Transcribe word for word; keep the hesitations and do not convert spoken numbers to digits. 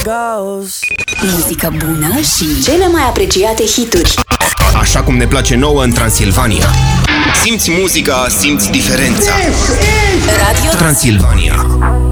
caos. Muzică bună și cele mai apreciate hituri. Așa cum ne place nouă în Transilvania. Simți muzica, simți diferența. Radio Transilvania.